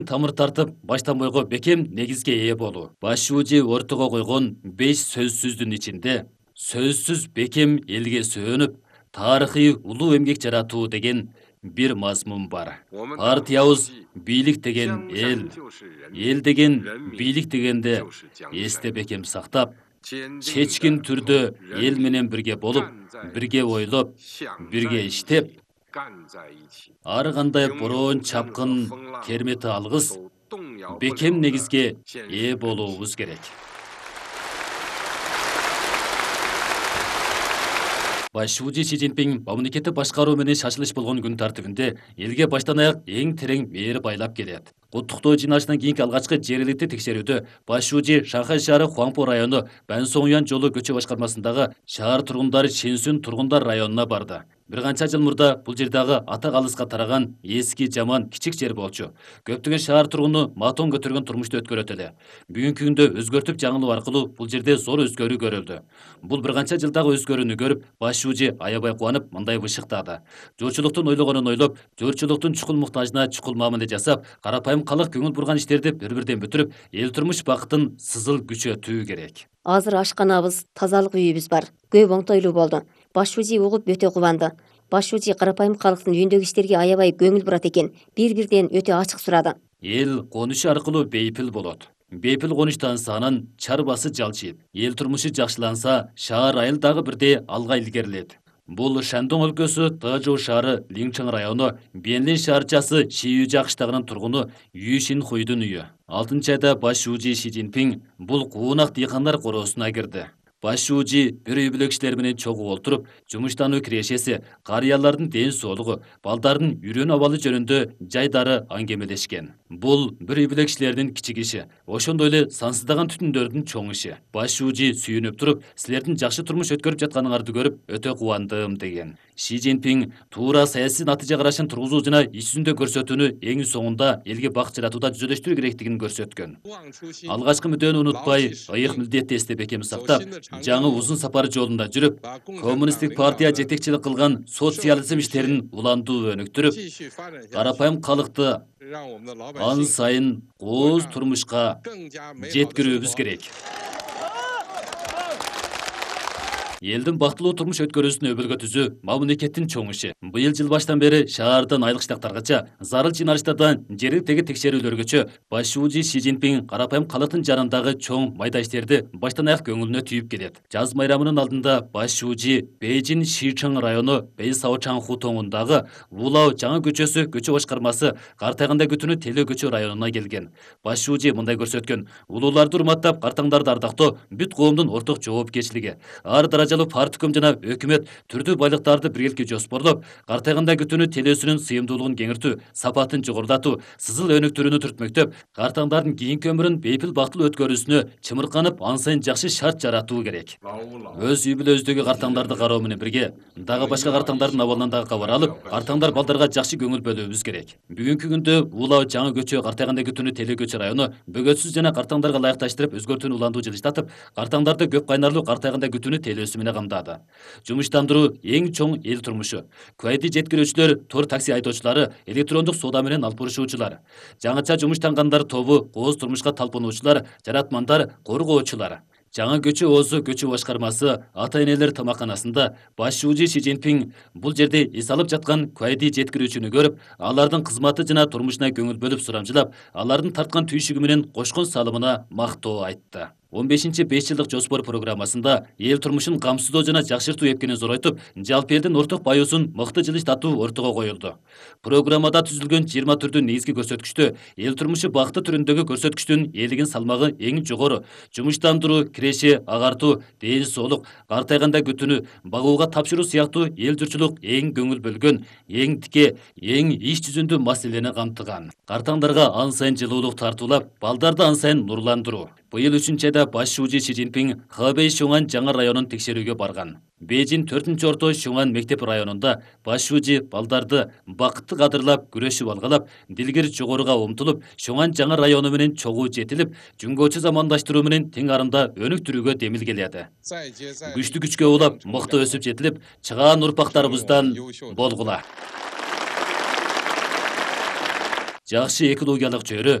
Тамыр тартып, баштан бойго бекем негизге ээ болуу. Баш шүүжи ортого койгон 5 сөзсүздүн ичинде сөзсүз бекем элге сөөнүп, тарыхый улуу эмгек жаратуу деген бир мазмун бар. Партиябыз бийлик деген эл деген бийлик дегенде эсте бекем сактап, чечкин түрдө эл менен бирге болуп, бирге ойлоп, бирге иштеп, ар кандай бороон чапкын кермети алгыс бекем негизге ээ болуубуз керек. Баш шүүжи Си Цзиньпин мамлекетти башкаруу менен шашылыш болгон күн тартибинде элге баштан аяк эң терең мээр байлап келет. Куттуктоо жыйналышынан кийинки алгачкы жергиликтүү текшерүүдө баш шүүжи Шанхай шаары Хуаңпу району Бансоңуян жолу көчө башкармасындагы шаар тургундары Ченсүн тургундар районуна барды. Бир канча жыл мурда бул жердагы ата калыска тараган эски жаман кичик жер болчу. Көптөгөн шаар тургуну матон көтөргөн турмушту өткөрөт эле. Бүгүнкү күндө өзгөртүп жаңылоо аркылуу бул жерде зор өзгөрүү көрүлдү. Бул бир канча жылдагы өзгөрүүнү көрүп, баш шүүжи аябай кубанып, мындай бышыктады. Журчулуктун ойлогонун ойлоп, журчулуктун чукул муктажына чукул мамиле жасап, карапайым калык көңүл бурган иштерди бир-бирден бүтүрүп, эл турмуш бакытын сызыл күчөтүү керек. Азыр ашканабыз, тазалык үйүбүз бар. Көп оңтойлуу болду. Баш шүүжи угуп өтө кубанды. Баш шүүжи карапайым калктын үйүндөгү иштерге аябай көңүл бурат экен. Бир-бирден өтө ачык сурады. Эл конушу аркылуу бейпил болот. Бейпил конуштанса анан чарбасы жалчыйт. Эл турмушу жакшыланса, шаар айыл дагы бирдей алга илгерилет. Бул Шандong өлкөсү Тажоу шаары Линчэн району Бенлин шаарчасы Шиюжа кыштагынын тургуну Ю Шинхуйдун үйү. 6-айда баш шүүжи Си Цзиньпин бул куунак дыйкандар короосуна кирди. Баш шүүжи бир үй бүлө кишилер менен чогуу олтуруп, жумуштануу кирешеси, карыялардын ден соолугу, балдардын үйрөн абалы жөнүндө жайдары аңгемелешкен. Бул бир үй бүлө кишилердин кичик иши, ошондой эле сансыздаган түтүндөрдүн чоң иши. Баш шүүжи сүйүнүп туруп, силердин жакшы турмуш өткөрүп жатканыңарды көрүп, өтө кубандым деген. Си Цзиньпин туура саясий натыйжа карашын тургузуу жана иш жүзүндө көрсөтүүнү эң соңунда элге бак жаратууда жүзөлөштүрүү керектигин көрсөткөн. Алгачкы мүддөөнү унутпай, ыйык милдетти эсте бекем сактап, жаңы узун сапар жолунда жүрүп, коммунисттик партия жетекчилик кылган социализм иштерин улантуу өнүктүрүп, карапайым калыкты ан сайын кооз турмушка жеткирүүбүз керек. Элдин бактылуу турмуш өткөрүүсүн өбөлгө түзүү мамлекеттин чоң иши. Быйыл жыл баштан бери шаардан айылык штаттаргача зарыл жыйналыштардан жергиликтеги текшерүүлөргөчө баш шүүжи Си Цзиньпин карапайым калктын жанындагы чоң майда иштерди баштан аяк көңүлүнө түйүп келет. Жаз майрамынын алдында баш шүүжи Бейжин Шичэн району Бейсаочан хутоңундагы Вулау жаңы көчөсү көчө башкармасы картайганда күтүүнү Телөө көчө районуна келген. Баш шүүжи мындай көрсөткөн: улууларды урматтап, картаңдарды ардактоо бүт коомдун орток жоопкерчилиги. Ар партикум жана өкмөт түрдүү байлыктарды биргеликке жоспорлоп, картайганда күтүүнү Телөөсүнүн сыйымдуулугун кеңиртүү, сапатын жогорулатуу, сызыл өнүктүрүүнү түртмөктөп, картаңдардын кийинки өмүрүн бейпил бактылуу өткөрүүсүнө чымырканып, ан сайын жакшы шарт жаратуу керек. Өз үй бүлөбүздөгү картаңдарды кароо менен бирге, дагы башка картаңдардын абалынан дагы кабар алып, картаңдар балдарга жакшы көңүл бөлүүбүз керек. Бүгүнкү күндө Улау жаңы көчө картайганда күтүүнү Телөө көчө району бөгөтсүз жана картаңдарга ылайыкташтырып өзгөртүүнү улантуу жылыштатып, картаңдарды көп кайнарлуу картайганда күтүүнү Телөөсү менен камдады. Жумуштандыруу эң чоң эл турмушу. Куайди жеткирүүчүлөр, тур такси айдоочулары, электрондук соода менен алып барышуучулар, жаңыча жумуштангандар тобу, кооз турмушка талпынуучулар, жаратмандар, коргоочулар. Жаңы көчө оозу көчө башкармасы ата-энелер тамаканасында баш шүүжи Си Цзиньпин бул жерде эс алып жаткан куайди жеткирүүчүнү көрүп, алардын кызматы жана турмушуна көңүл бөлүп сурамжылап, алардын тарткан түйшүгү менен кошкон салымына мактоо айтты. 15-5 жылдык жоспор программасында эл турмушун камсыздоо жана жакшыртуу эпкенин зоройтуп, жалпы элдин орток баюусун мыкты жылыштатуу ортого коюлду. Программада түзүлгөн 20 түрдүү негизги көрсөткүчтө эл турмушу бакыты түрүндөгү көрсөткүчтүн элигин салмагы эң жогору, жумуштандыруу, киреше, агартуу, ден соолук, картайганда күтүүнү багууга тапшыруу сыяктуу эл журчулук эң көңүл бөлгөн, эң тике, эң иш жүзүндүү маселени камтыган. Картаңдарга ан сайын жылуулук тартуулап, балдарды ан сайын нурландыруу. Быйыл 3-айда баш шүүжи Си Цзиньпин Хэбэй Шуңан жаңы районун текшерүүгө барган. Бейжин 4-орто Шуңан мектеп районунда баш шүүжи балдарды бакытты кадырлап, күрөшүп алгалап, дилгир жогоруга умтулуп, Шуңан жаңы району менен чогуу жетилип, жөнгөчү замандаштыруу менен тең арымда өнүктүрүүгө демилгеледи. Күчтүү күчкө улап, мыкты өсүп жетилип, чыгаан урпактарыбыздан болгула. жакшы экологиялык чөйрө,